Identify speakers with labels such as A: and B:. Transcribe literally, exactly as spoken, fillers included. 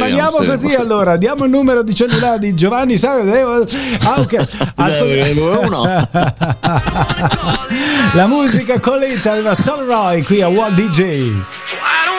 A: rimaniamo così allora, diamo il numero di cellulare di Giovanni. Ah, ok. La musica con l'Italia, Solroy qui a One D J.